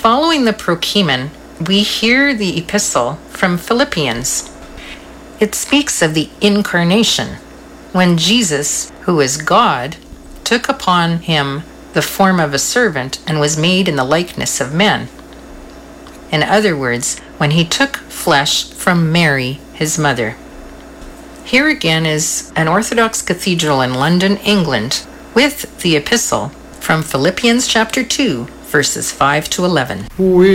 following the prokemen, we hear the epistle from Philippians. It speaks of the incarnation, when Jesus, who is God, took upon him the form of a servant and was made in the likeness of men. In other words, when he took flesh from Mary, his mother. Here again is an Orthodox cathedral in London, England, with the epistle from Philippians chapter 2, verses 5 to 11.